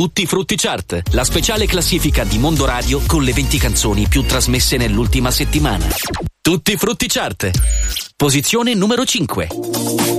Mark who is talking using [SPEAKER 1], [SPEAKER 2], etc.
[SPEAKER 1] Tutti Frutti Chart, la speciale classifica di Mondo Radio con le 20 canzoni più trasmesse nell'ultima settimana. Tutti Frutti Chart, posizione numero 5.